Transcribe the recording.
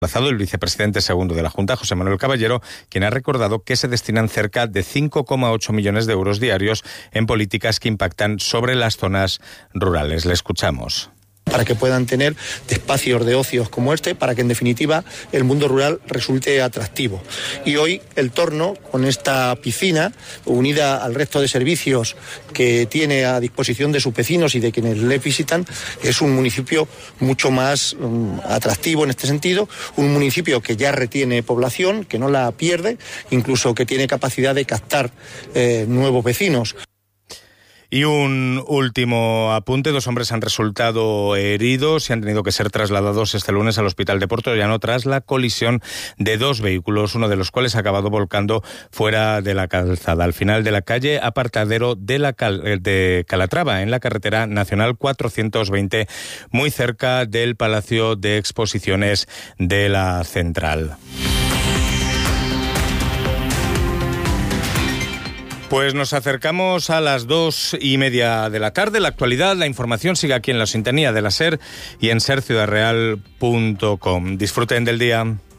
El vicepresidente segundo de la Junta, José Manuel Caballero, quien ha recordado que se destinan cerca de 5,8 millones de euros diarios en políticas que impactan sobre las zonas rurales. Le escuchamos. Para que puedan tener espacios de ocios como este, para que en definitiva el mundo rural resulte atractivo. Y hoy el Torno, con esta piscina, unida al resto de servicios que tiene a disposición de sus vecinos y de quienes le visitan, es un municipio mucho más atractivo en este sentido, un municipio que ya retiene población, que no la pierde, incluso que tiene capacidad de captar nuevos vecinos. Y un último apunte, 2 hombres han resultado heridos y han tenido que ser trasladados este lunes al hospital de Puertollano tras la colisión de 2 vehículos, uno de los cuales ha acabado volcando fuera de la calzada, al final de la calle Apartadero de Calatrava, en la carretera nacional 420, muy cerca del Palacio de Exposiciones de la Central. Pues nos acercamos a las 2:30 de la tarde. La actualidad, la información sigue aquí en la sintonía de la SER y en serciudadreal.com. Disfruten del día.